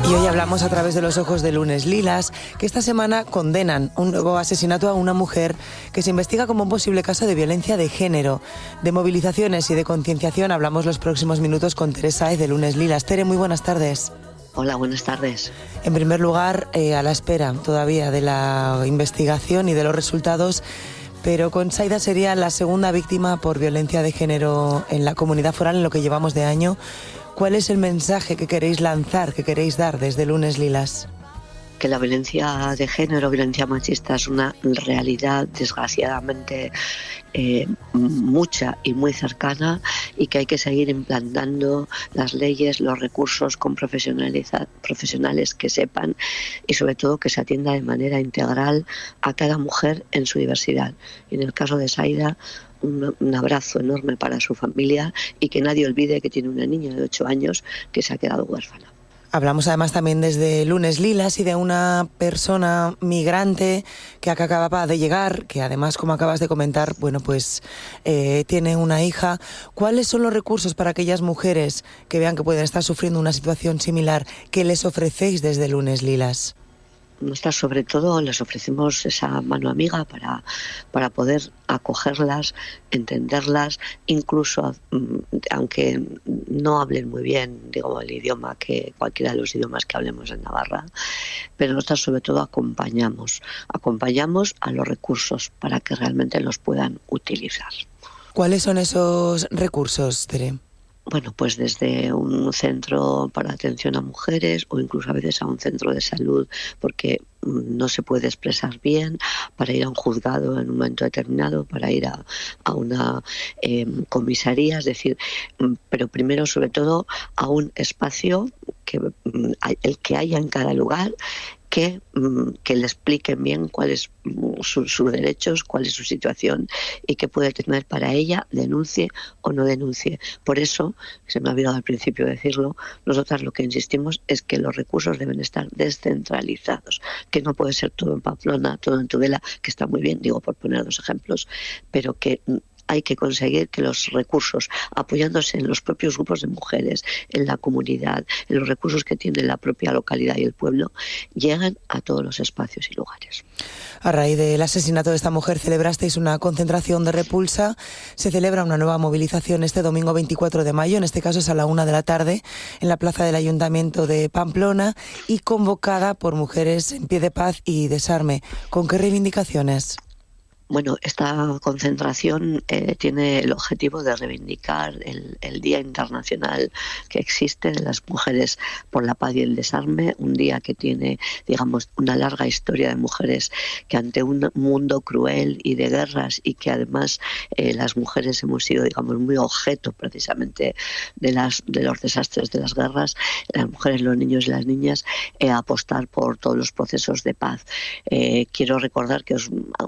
Y hoy hablamos a través de los ojos de Lunes Lilas, que esta semana condenan un nuevo asesinato a una mujer que se investiga como un posible caso de violencia de género. De movilizaciones y de concienciación hablamos los próximos minutos con Teresa Saez de Lunes Lilas. Tere, muy buenas tardes. Hola, buenas tardes. En primer lugar, a la espera todavía de la investigación y de los resultados, pero Conchaida sería la segunda víctima por violencia de género en la comunidad foral en lo que llevamos de año. ¿Cuál es el mensaje que queréis lanzar, que queréis dar desde Lunes Lilas? Que la violencia de género, violencia machista, es una realidad desgraciadamente mucha y muy cercana, y que hay que seguir implantando las leyes, los recursos con profesionales que sepan, y sobre todo que se atienda de manera integral a cada mujer en su diversidad. Y en el caso de Saida, un abrazo enorme para su familia, y que nadie olvide que tiene una niña de 8 años que se ha quedado huérfana. Hablamos además también desde Lunes Lilas y de una persona migrante que acaba de llegar, que además, como acabas de comentar, bueno, pues tiene una hija. ¿Cuáles son los recursos para aquellas mujeres que vean que pueden estar sufriendo una situación similar que les ofrecéis desde Lunes Lilas? Nosotras, sobre todo, les ofrecemos esa mano amiga para poder acogerlas, entenderlas, incluso aunque no hablen muy bien, digo, el idioma, que cualquiera de los idiomas que hablemos en Navarra, pero nosotras sobre todo acompañamos a los recursos para que realmente los puedan utilizar. ¿Cuáles son esos recursos, Tere? Bueno, pues desde un centro para atención a mujeres, o incluso a veces a un centro de salud, porque no se puede expresar bien, para ir a un juzgado en un momento determinado, para ir a una comisaría, es decir, pero primero, sobre todo, a un espacio el que haya en cada lugar, que le expliquen bien cuáles sus derechos, cuál es su situación y qué puede tener para ella, denuncie o no denuncie. Por eso, se me ha olvidado al principio decirlo, nosotras lo que insistimos es que los recursos deben estar descentralizados, que no puede ser todo en Pamplona, todo en Tudela, que está muy bien, digo, por poner 2 ejemplos, pero que hay que conseguir que los recursos, apoyándose en los propios grupos de mujeres, en la comunidad, en los recursos que tiene la propia localidad y el pueblo, lleguen a todos los espacios y lugares. A raíz del asesinato de esta mujer celebrasteis una concentración de repulsa. Se celebra una nueva movilización este domingo 24 de mayo, en este caso es a la 1 de la tarde, en la plaza del Ayuntamiento de Pamplona, y convocada por Mujeres en Pie de Paz y Desarme. ¿Con qué reivindicaciones? Bueno, esta concentración tiene el objetivo de reivindicar el Día Internacional que existe de las mujeres por la paz y el desarme, un día que tiene, digamos, una larga historia de mujeres que ante un mundo cruel y de guerras, y que además las mujeres hemos sido, digamos, muy objeto precisamente de los desastres de las guerras, las mujeres, los niños y las niñas, apostar por todos los procesos de paz. Quiero recordar que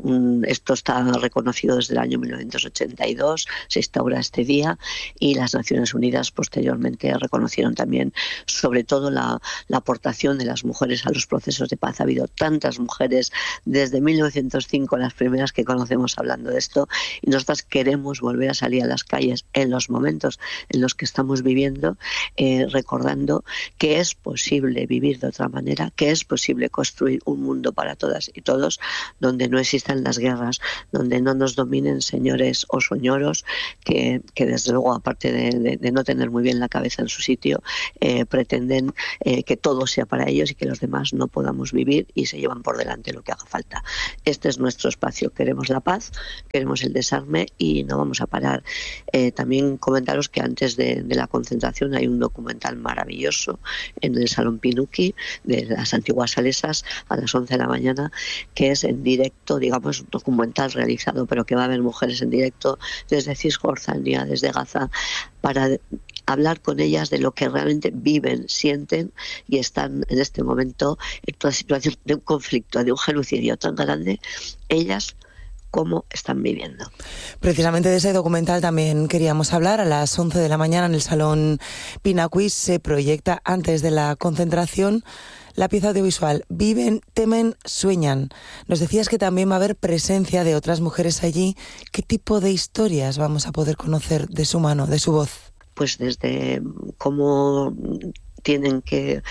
esto está reconocido desde el año 1982, se instaura este día, y las Naciones Unidas posteriormente reconocieron también, sobre todo, la aportación de las mujeres a los procesos de paz. Ha habido tantas mujeres desde 1905, las primeras que conocemos hablando de esto, y nosotras queremos volver a salir a las calles en los momentos en los que estamos viviendo, recordando que es posible vivir de otra manera, que es posible construir un mundo para todas y todos, donde no existan las guerras, donde no nos dominen señores o señoros que desde luego, aparte de no tener muy bien la cabeza en su sitio, pretenden que todo sea para ellos y que los demás no podamos vivir, y se llevan por delante lo que haga falta. Este es nuestro espacio, queremos la paz, queremos el desarme, y no vamos a parar. También comentaros que antes de la concentración hay un documental maravilloso en el Salón Pinuki de las antiguas salesas a las 11 de la mañana, que es en directo, digamos, un documental realizado, pero que va a haber mujeres en directo desde Cisjordania, desde Gaza, para hablar con ellas de lo que realmente viven, sienten, y están en este momento en toda situación de un conflicto, de un genocidio tan grande, ellas cómo están viviendo. Precisamente de ese documental también queríamos hablar. A las 11 de la mañana en el Salón Pinacuis se proyecta, antes de la concentración, la pieza audiovisual Viven, temen, sueñan. Nos decías que también va a haber presencia de otras mujeres allí. ¿Qué tipo de historias vamos a poder conocer de su mano, de su voz? Pues desde cómo tienen que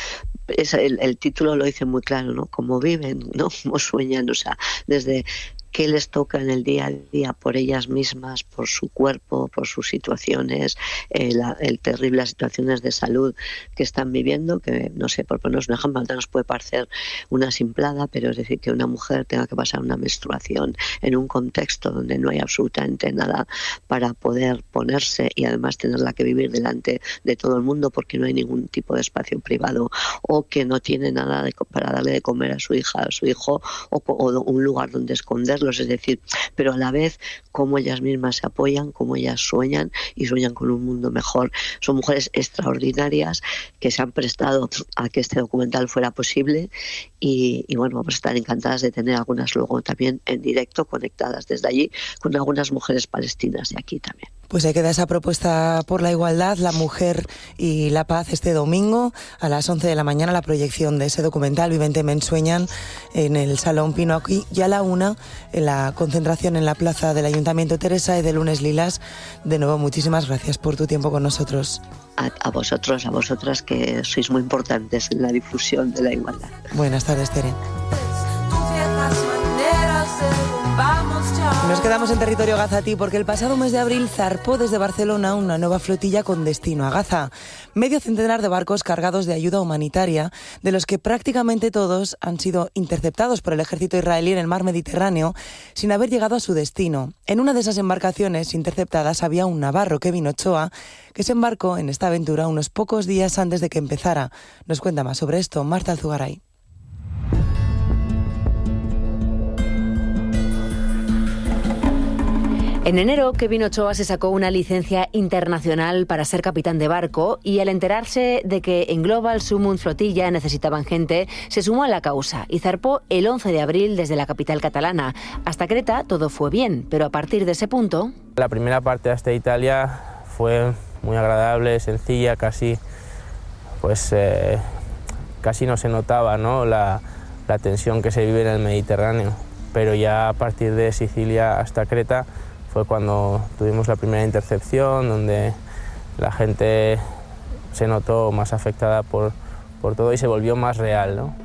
el título lo dice muy claro, ¿no? Cómo viven, ¿no? Cómo sueñan, o sea, desde qué les toca en el día a día por ellas mismas, por su cuerpo, por sus situaciones, el terribles situaciones de salud que están viviendo, que no sé, por ponernos un ejemplo, nos puede parecer una simplada, pero es decir, que una mujer tenga que pasar una menstruación en un contexto donde no hay absolutamente nada para poder ponerse y además tenerla que vivir delante de todo el mundo porque no hay ningún tipo de espacio privado, o que no tiene nada para darle de comer a su hija, a su hijo, o un lugar donde esconderlo. Es decir, pero a la vez cómo ellas mismas se apoyan, cómo ellas sueñan y sueñan con un mundo mejor. Son mujeres extraordinarias que se han prestado a que este documental fuera posible y bueno, vamos a estar encantadas de tener algunas luego también en directo conectadas desde allí con algunas mujeres palestinas de aquí también. Pues ahí queda esa propuesta por la igualdad, la mujer y la paz este domingo a las 11 de la mañana, la proyección de ese documental Vivente Men Sueñan en el Salón Pino aquí, y a la 1 en la concentración en la plaza del Ayuntamiento Teresa y de Lunes Lilas. De nuevo, muchísimas gracias por tu tiempo con nosotros. A vosotros, a vosotras, que sois muy importantes en la difusión de la igualdad. Buenas tardes, Tere. Nos quedamos en territorio gazatí porque el pasado mes de abril zarpó desde Barcelona una nueva flotilla con destino a Gaza. Medio centenar de barcos cargados de ayuda humanitaria, de los que prácticamente todos han sido interceptados por el ejército israelí en el mar Mediterráneo sin haber llegado a su destino. En una de esas embarcaciones interceptadas había un navarro, Kevin Ochoa, que se embarcó en esta aventura unos pocos días antes de que empezara. Nos cuenta más sobre esto Marta Alzugaray. En enero, Kevin Ochoa se sacó una licencia internacional para ser capitán de barco y al enterarse de que en Global Summum Flotilla necesitaban gente, se sumó a la causa y zarpó el 11 de abril desde la capital catalana. Hasta Creta todo fue bien, pero a partir de ese punto... La primera parte hasta Italia fue muy agradable, sencilla, casi no se notaba, ¿no? la tensión que se vive en el Mediterráneo, pero ya a partir de Sicilia hasta Creta fue cuando tuvimos la primera intercepción, donde la gente se notó más afectada por todo y se volvió más real, ¿no?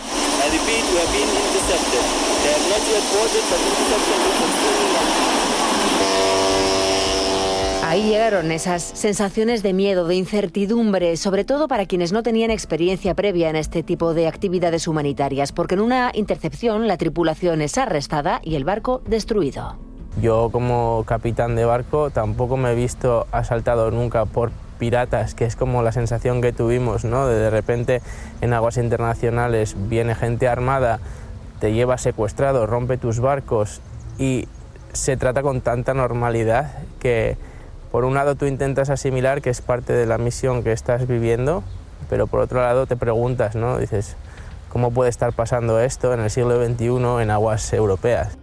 Ahí llegaron esas sensaciones de miedo, de incertidumbre, sobre todo para quienes no tenían experiencia previa en este tipo de actividades humanitarias, porque en una intercepción la tripulación es arrestada y el barco destruido. Yo como capitán de barco tampoco me he visto asaltado nunca por piratas, que es como la sensación que tuvimos, ¿no? De repente en aguas internacionales viene gente armada, te lleva secuestrado, rompe tus barcos y se trata con tanta normalidad que por un lado tú intentas asimilar que es parte de la misión que estás viviendo, pero por otro lado te preguntas, ¿no? Dices, ¿cómo puede estar pasando esto en el siglo XXI en aguas europeas?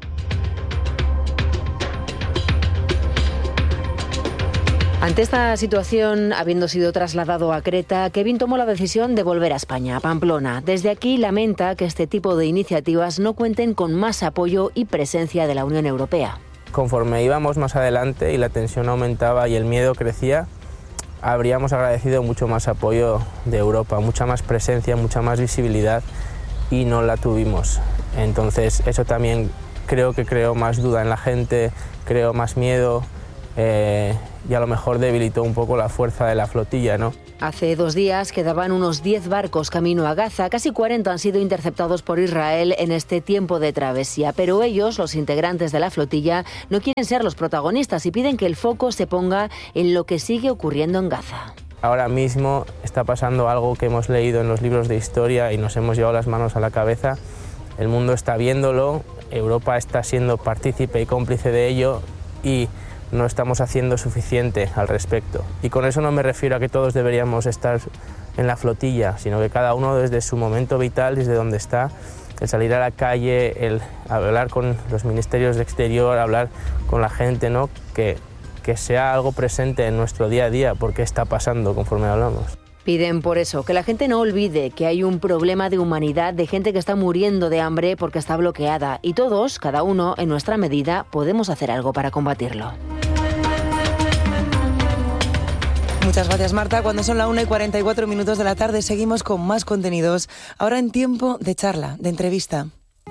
Ante esta situación, habiendo sido trasladado a Creta, Kevin tomó la decisión de volver a España, a Pamplona. Desde aquí lamenta que este tipo de iniciativas no cuenten con más apoyo y presencia de la Unión Europea. Conforme íbamos más adelante y la tensión aumentaba y el miedo crecía, habríamos agradecido mucho más apoyo de Europa, mucha más presencia, mucha más visibilidad, y no la tuvimos. Entonces eso también creo que creó más duda en la gente, creó más miedo, y a lo mejor debilitó un poco la fuerza de la flotilla, ¿no? Hace 2 días quedaban unos 10 barcos camino a Gaza, casi 40 han sido interceptados por Israel en este tiempo de travesía, pero ellos, los integrantes de la flotilla, no quieren ser los protagonistas y piden que el foco se ponga en lo que sigue ocurriendo en Gaza. Ahora mismo está pasando algo que hemos leído en los libros de historia y nos hemos llevado las manos a la cabeza. El mundo está viéndolo, Europa está siendo partícipe y cómplice de ello y no estamos haciendo suficiente al respecto. Y con eso no me refiero a que todos deberíamos estar en la flotilla, sino que cada uno desde su momento vital, desde donde está, el salir a la calle, el hablar con los ministerios de Exterior, hablar con la gente, ¿no? Que sea algo presente en nuestro día a día, porque está pasando conforme hablamos. Piden por eso que la gente no olvide que hay un problema de humanidad, de gente que está muriendo de hambre porque está bloqueada, y todos, cada uno en nuestra medida, podemos hacer algo para combatirlo. Muchas gracias, Marta. Cuando son la 1:44 de la tarde, seguimos con más contenidos. Ahora en tiempo de charla, de entrevista.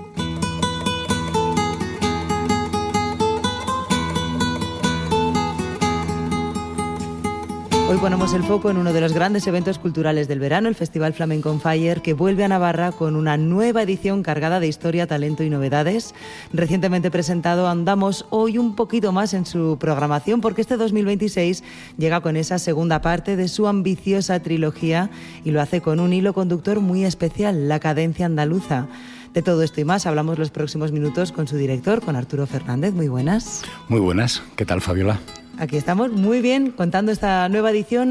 Hoy ponemos el foco en uno de los grandes eventos culturales del verano, el Festival Flamenco on Fire, que vuelve a Navarra con una nueva edición cargada de historia, talento y novedades. Recientemente presentado, andamos hoy un poquito más en su programación, porque este 2026 llega con esa segunda parte de su ambiciosa trilogía y lo hace con un hilo conductor muy especial, la cadencia andaluza. De todo esto y más hablamos los próximos minutos con su director, con Arturo Fernández. Muy buenas. Muy buenas. ¿Qué tal, Fabiola? Aquí estamos muy bien contando esta nueva edición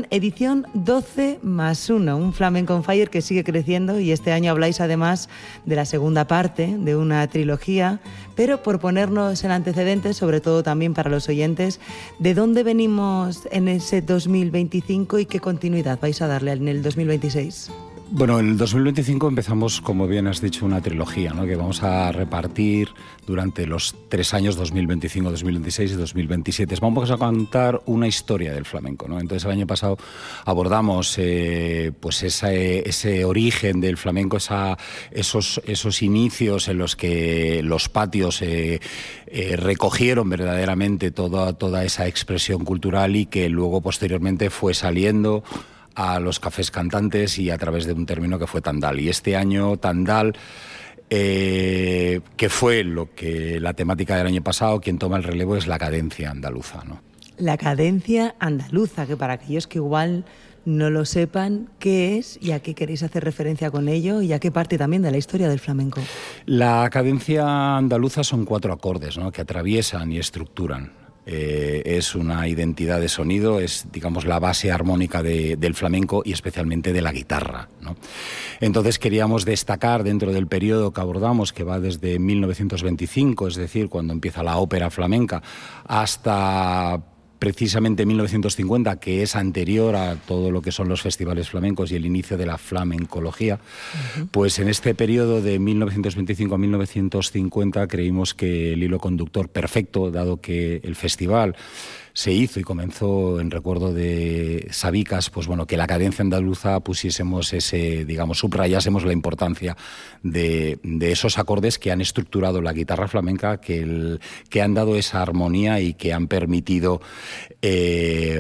12+1, un Flamenco on Fire que sigue creciendo, y este año habláis además de la segunda parte de una trilogía, pero por ponernos en antecedentes, sobre todo también para los oyentes, ¿de dónde venimos en ese 2025 y qué continuidad vais a darle en el 2026? Bueno, en el 2025 empezamos, como bien has dicho, una trilogía, ¿no?, que vamos a repartir durante los 3 años 2025, 2026 y 2027. Vamos a contar una historia del flamenco, ¿no? Entonces, el año pasado abordamos pues ese origen del flamenco, esos inicios en los que los patios recogieron verdaderamente toda esa expresión cultural y que luego posteriormente fue saliendo a los cafés cantantes y a través de un término que fue Tandal. Y este año Tandal, que fue la temática del año pasado, quien toma el relevo es la cadencia andaluza, ¿no? La cadencia andaluza, que para aquellos que igual no lo sepan, ¿qué es y a qué queréis hacer referencia con ello y a qué parte también de la historia del flamenco? La cadencia andaluza son 4 acordes, ¿no?, que atraviesan y estructuran. Es una identidad de sonido, es, digamos, la base armónica del flamenco y especialmente de la guitarra, ¿no? Entonces queríamos destacar dentro del periodo que abordamos, que va desde 1925, es decir, cuando empieza la ópera flamenca, hasta precisamente 1950, que es anterior a todo lo que son los festivales flamencos y el inicio de la flamencología. Pues en este periodo de 1925 a 1950 creímos que el hilo conductor perfecto, dado que el festival se hizo y comenzó en recuerdo de Sabicas, pues bueno, que la cadencia andaluza pusiésemos subrayásemos la importancia de esos acordes que han estructurado la guitarra flamenca, que han dado esa armonía y que han permitido que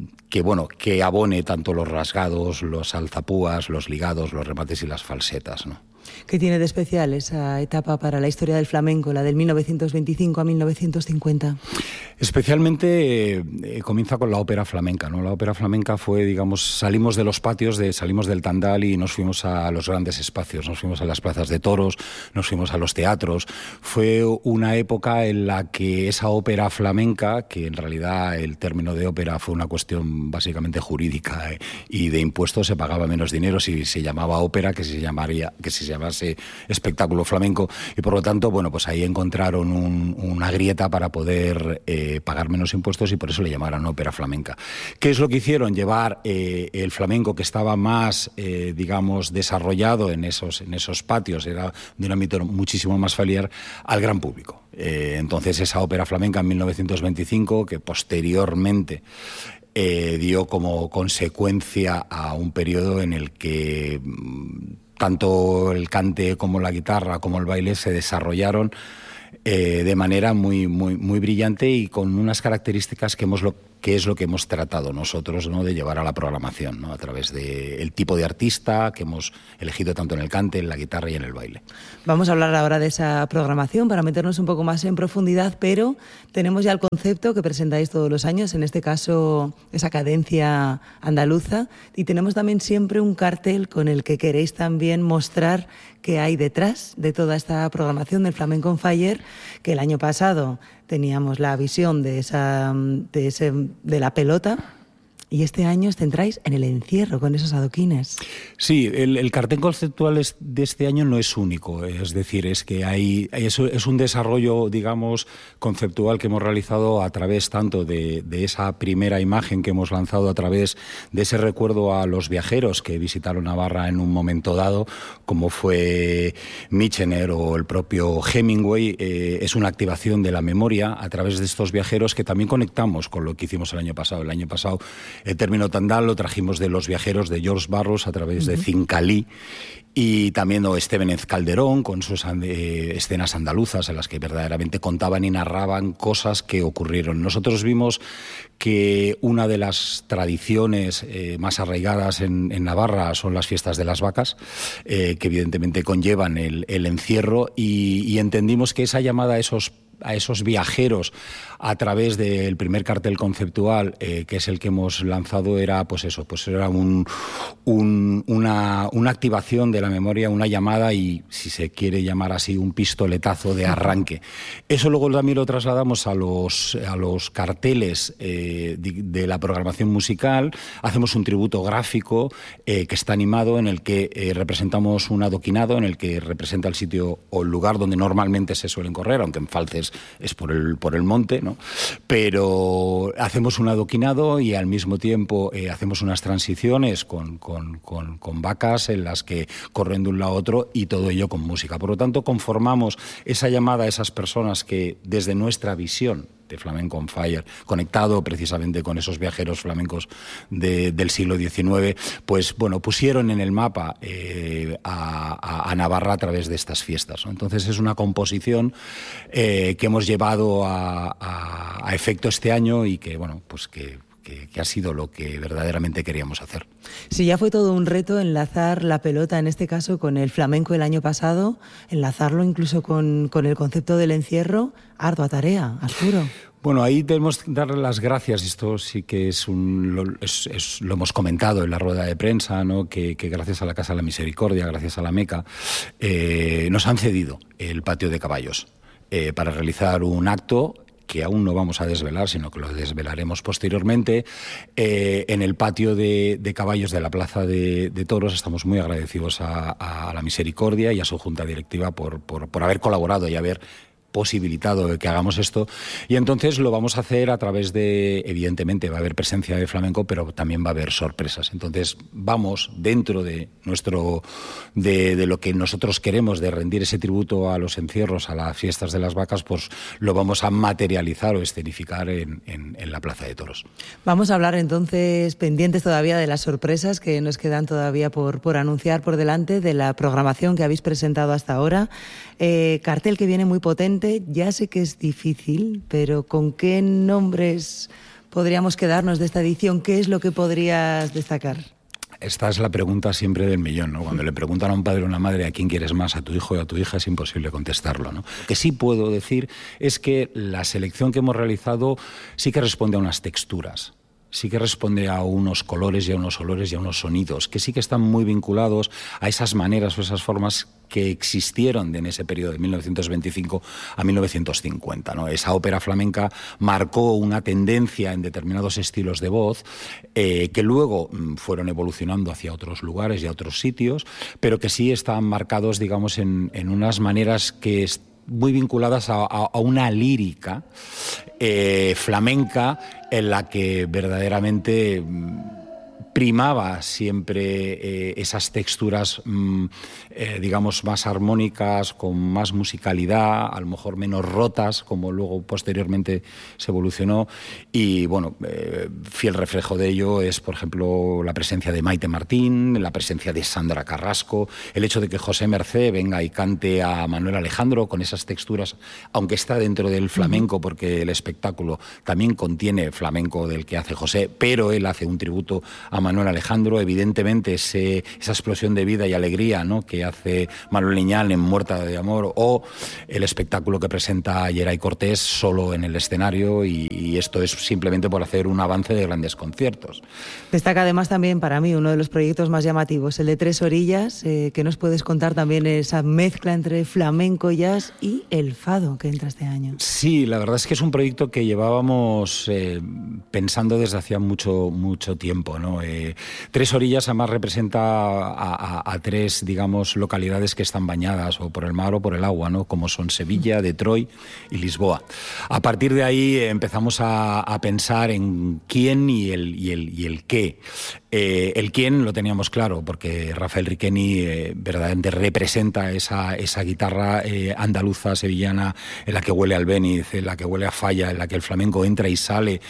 abone tanto los rasgados, los alzapúas, los ligados, los remates y las falsetas, ¿no? ¿Qué tiene de especial esa etapa para la historia del flamenco, la del 1925 a 1950? Especialmente comienza con la ópera flamenca, ¿no? La ópera flamenca fue, digamos, salimos de los patios, salimos del Tandal y nos fuimos a los grandes espacios, nos fuimos a las plazas de toros, nos fuimos a los teatros. Fue una época en la que esa ópera flamenca, que en realidad el término de ópera fue una cuestión básicamente jurídica y de impuestos, se pagaba menos dinero si se llamaba ópera que si se llamase espectáculo flamenco, y por lo tanto, bueno, pues ahí encontraron una grieta para poder pagar menos impuestos y por eso le llamaron ópera flamenca. ¿Qué es lo que hicieron? Llevar el flamenco, que estaba más, digamos, desarrollado en esos patios, era de un ámbito muchísimo más familiar, al gran público. Entonces esa ópera flamenca en 1925, que posteriormente dio como consecuencia a un periodo en el que tanto el cante como la guitarra como el baile se desarrollaron de manera muy, muy, muy brillante y con unas características que es lo que hemos tratado nosotros, ¿no?, de llevar a la programación, ¿no?, a través del tipo de artista que hemos elegido tanto en el cante, en la guitarra y en el baile. Vamos a hablar ahora de esa programación para meternos un poco más en profundidad, pero tenemos ya el concepto que presentáis todos los años, en este caso esa cadencia andaluza, y tenemos también siempre un cartel con el que queréis también mostrar qué hay detrás de toda esta programación del Flamenco on Fire, que el año pasado teníamos la visión de la pelota, y este año os centráis en el encierro con esos adoquines. Sí, el cartel conceptual de este año no es único, es decir, es que es un desarrollo, digamos, conceptual que hemos realizado a través tanto de esa primera imagen que hemos lanzado a través de ese recuerdo a los viajeros que visitaron Navarra en un momento dado, como fue Michener o el propio Hemingway. Es una activación de la memoria a través de estos viajeros que también conectamos con lo que hicimos el año pasado. El año pasado El término tandal lo trajimos de Los viajeros de George Barros a través de Cincalí, y también Estévenez Calderón con sus escenas andaluzas en las que verdaderamente contaban y narraban cosas que ocurrieron. Nosotros vimos que una de las tradiciones más arraigadas en Navarra son las fiestas de las vacas, que evidentemente conllevan el encierro, y entendimos que esa llamada a esos viajeros a través del primer cartel conceptual, que es el que hemos lanzado, era era una activación de la memoria, una llamada y, si se quiere llamar así, un pistoletazo de arranque. Eso luego también lo trasladamos a los carteles de la programación musical. Hacemos un tributo gráfico que está animado, en el que representamos un adoquinado, en el que representa el sitio o el lugar donde normalmente se suelen correr, aunque en Falces es por el monte, ¿no? Pero hacemos un adoquinado y al mismo tiempo hacemos unas transiciones con vacas en las que corren de un lado a otro, y todo ello con música. Por lo tanto, conformamos esa llamada a esas personas que, desde nuestra visión de Flamenco on Fire, conectado precisamente con esos viajeros flamencos del siglo XIX, pues bueno, pusieron en el mapa a Navarra a través de estas fiestas, ¿no? Entonces es una composición que hemos llevado a efecto este año, y que, bueno, pues que ha sido lo que verdaderamente queríamos hacer. Sí, ya fue todo un reto enlazar la pelota, en este caso, con el flamenco el año pasado, enlazarlo incluso con el concepto del encierro. Ardua tarea, Arturo. Bueno, ahí debemos darle las gracias. Esto sí que lo hemos comentado en la rueda de prensa, ¿no? Que gracias a la Casa de la Misericordia, gracias a la Meca, nos han cedido el patio de caballos para realizar un acto que aún no vamos a desvelar, sino que lo desvelaremos posteriormente, en el patio de caballos de la Plaza de Toros. Estamos muy agradecidos a la Misericordia y a su junta directiva por haber colaborado y haber posibilitado que hagamos esto, y entonces lo vamos a hacer a través de, evidentemente va a haber presencia de flamenco, pero también va a haber sorpresas. Entonces vamos, dentro de de lo que nosotros queremos, de rendir ese tributo a los encierros, a las fiestas de las vacas, pues lo vamos a materializar o escenificar en la Plaza de Toros. Vamos a hablar entonces, pendientes todavía de las sorpresas que nos quedan todavía por anunciar por delante, de la programación que habéis presentado hasta ahora. Cartel que viene muy potente. Ya sé que es difícil, pero ¿con qué nombres podríamos quedarnos de esta edición? ¿Qué es lo que podrías destacar? Esta es la pregunta siempre del millón, ¿no? Cuando le preguntan a un padre o a una madre a quién quieres más, a tu hijo o a tu hija, es imposible contestarlo, ¿no? Lo que sí puedo decir es que la selección que hemos realizado sí que responde a unas texturas, sí que responde a unos colores y a unos olores y a unos sonidos, que sí que están muy vinculados a esas maneras o esas formas que existieron en ese periodo de 1925 a 1950, ¿no? Esa ópera flamenca marcó una tendencia en determinados estilos de voz que luego fueron evolucionando hacia otros lugares y a otros sitios, pero que sí estaban marcados, digamos, en unas maneras que muy vinculadas a una lírica flamenca en la que verdaderamente primaba siempre esas texturas, digamos, más armónicas, con más musicalidad, a lo mejor menos rotas, como luego posteriormente se evolucionó. Y bueno, fiel reflejo de ello es, por ejemplo, la presencia de Maite Martín, la presencia de Sandra Carrasco, el hecho de que José Mercé venga y cante a Manuel Alejandro con esas texturas, aunque está dentro del flamenco, porque el espectáculo también contiene flamenco del que hace José, pero él hace un tributo a Manuel Alejandro. Evidentemente esa explosión de vida y alegría, ¿no?, que hace Manuel Liñán en Muerta de Amor, o el espectáculo que presenta Yeray Cortés solo en el escenario, y esto es simplemente por hacer un avance de grandes conciertos. Destaca además también para mí uno de los proyectos más llamativos, el de Tres Orillas, que nos puedes contar también esa mezcla entre flamenco, jazz y el fado que entra este año. Sí, la verdad es que es un proyecto que llevábamos pensando desde hacía mucho tiempo, ¿no? Tres Orillas además representa a tres, digamos, localidades que están bañadas o por el mar o por el agua, ¿no?, como son Sevilla, Detroit y Lisboa. A partir de ahí empezamos a pensar en quién y el qué. El quién lo teníamos claro, porque Rafael Riqueni verdaderamente representa esa guitarra andaluza, sevillana, en la que huele a albéniz, en la que huele a falla, en la que el flamenco entra y sale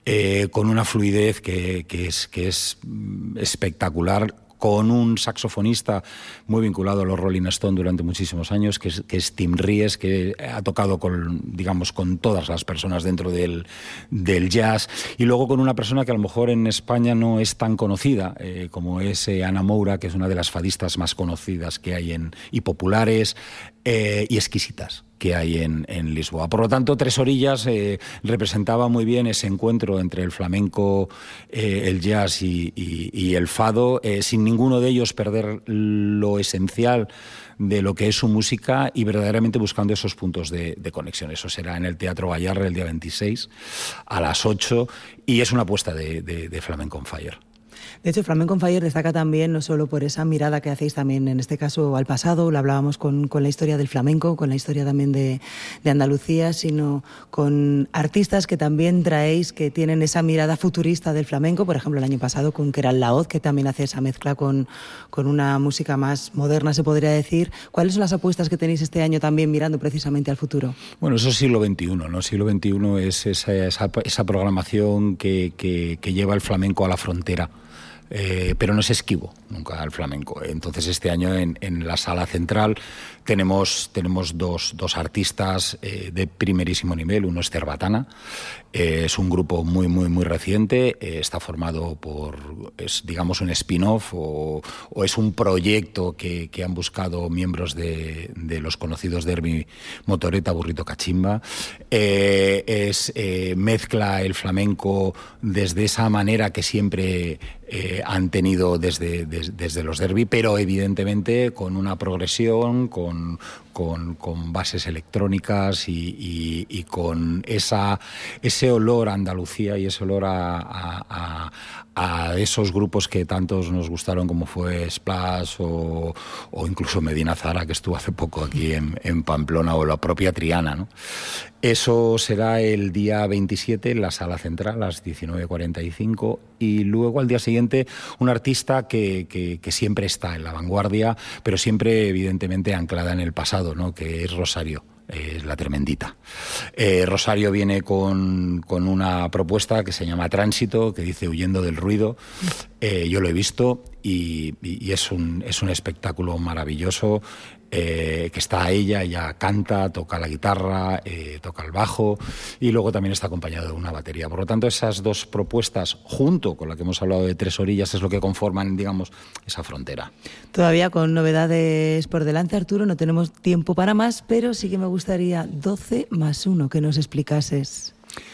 con una fluidez que es espectacular, con un saxofonista muy vinculado a los Rolling Stones durante muchísimos años, que es Tim Ries, que ha tocado con todas las personas dentro del jazz, y luego con una persona que a lo mejor en España no es tan conocida, como es Ana Moura, que es una de las fadistas más conocidas que hay y populares y exquisitas que hay en Lisboa. Por lo tanto, Tres Orillas representaba muy bien ese encuentro entre el flamenco, el jazz y el fado, sin ninguno de ellos perder lo esencial de lo que es su música y verdaderamente buscando esos puntos de conexión. Eso será en el Teatro Gallarre el día 26 a las 8 y es una apuesta de Flamenco on Fire. De hecho, Flamenco on Fire destaca también no solo por esa mirada que hacéis también, en este caso, al pasado, lo hablábamos con la historia del flamenco, con la historia también de Andalucía, sino con artistas que también traéis, que tienen esa mirada futurista del flamenco, por ejemplo, el año pasado con Keral Laoz, que también hace esa mezcla con una música más moderna, se podría decir. ¿Cuáles son las apuestas que tenéis este año también mirando precisamente al futuro? Bueno, eso es siglo XXI, ¿no? Siglo XXI es esa programación que lleva el flamenco a la frontera. Pero no es esquivo nunca al flamenco. Entonces este año en la sala central tenemos dos artistas de primerísimo nivel. Uno es Cerbatana, es un grupo muy reciente, está formado es digamos un spin-off o es un proyecto que han buscado miembros de los conocidos Derby Motoreta, Burrito Cachimba. Mezcla el flamenco desde esa manera que siempre han tenido desde los Derby, pero evidentemente con una progresión, con bases electrónicas y con ese olor a Andalucía y ese olor a esos grupos que tantos nos gustaron, como fue Splash o incluso Medina Zara, que estuvo hace poco aquí en Pamplona, o la propia Triana, ¿no? Eso será el día 27 en la Sala Central a las 19:45 y luego al día siguiente un artista que siempre está en la vanguardia, pero siempre evidentemente anclada en el pasado, ¿no? Que es Rosario. Es la Tremendita. Rosario viene con una propuesta que se llama Tránsito, que dice Huyendo del ruido. Yo lo he visto y es un espectáculo maravilloso, que está ella canta, toca la guitarra, toca el bajo y luego también está acompañado de una batería. Por lo tanto, esas dos propuestas, junto con la que hemos hablado de Tres Orillas, es lo que conforman, digamos, esa frontera. Todavía con novedades por delante, Arturo, no tenemos tiempo para más, pero sí que me gustaría 12+1 que nos explicases.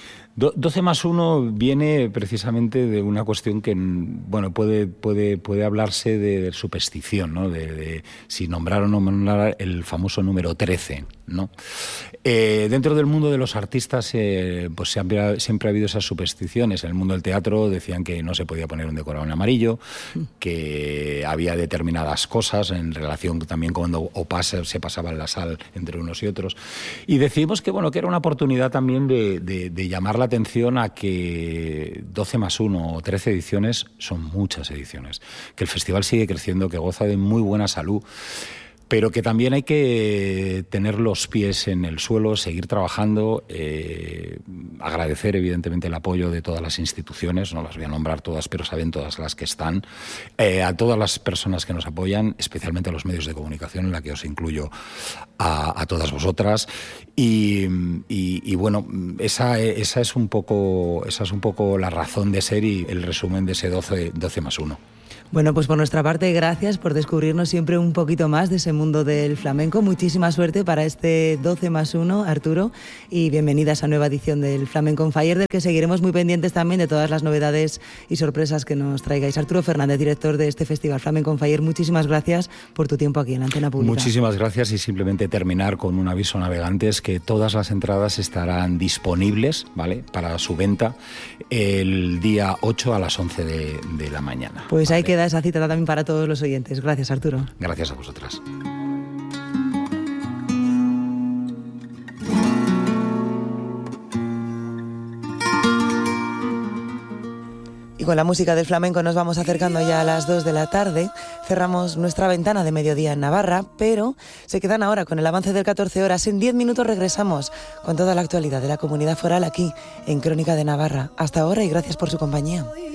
12+1 viene precisamente de una cuestión que, bueno, puede hablarse de superstición, ¿no? De si nombrar o no nombrar el famoso número 13, ¿no? Dentro del mundo de los artistas, pues siempre ha habido esas supersticiones. En el mundo del teatro decían que no se podía poner un decorado en amarillo, que había determinadas cosas en relación también cuando se pasaba en la sal entre unos y otros. Y decidimos que era una oportunidad también de llamar la atención a que 12+1 o 13 ediciones son muchas ediciones, que el festival sigue creciendo, que goza de muy buena salud, pero que también hay que tener los pies en el suelo, seguir trabajando, agradecer evidentemente el apoyo de todas las instituciones, no las voy a nombrar todas, pero saben todas las que están, a todas las personas que nos apoyan, especialmente a los medios de comunicación, en la que os incluyo a todas vosotras, y bueno, esa es un poco la razón de ser y el resumen de ese 12+1. Bueno, pues por nuestra parte, gracias por descubrirnos siempre un poquito más de ese mundo del flamenco. Muchísima suerte para este 12+1, Arturo, y bienvenida a esa nueva edición del Flamenco on Fire, del que seguiremos muy pendientes también de todas las novedades y sorpresas que nos traigáis. Arturo Fernández, director de este festival Flamenco on Fire, muchísimas gracias por tu tiempo aquí en la Antena Pública. Muchísimas gracias, y simplemente terminar con un aviso a navegantes, que todas las entradas estarán disponibles, ¿vale?, para su venta el día 8 a las 11 de la mañana. Pues ¿vale? ahí queda esa cita también para todos los oyentes. Gracias, Arturo. Gracias a vosotras. Y con la música del flamenco nos vamos acercando ya a las 2 de la tarde. Cerramos nuestra ventana de mediodía en Navarra, pero se quedan ahora con el avance del 14 horas. En 10 minutos regresamos con toda la actualidad de la comunidad foral aquí en Crónica de Navarra. Hasta ahora y gracias por su compañía.